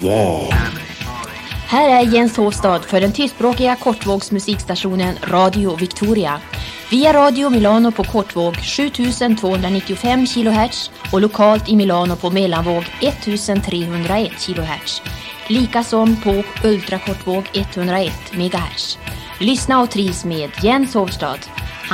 Yeah. Här är Jens Hovstad för den tyskspråkiga kortvågsmusikstationen Radio Victoria. Via Radio Milano på kortvåg 7295 kHz och lokalt i Milano på mellanvåg 1301 kHz. Likasom på ultrakortvåg 101 MHz. Lyssna och trivs med Jens Hovstad.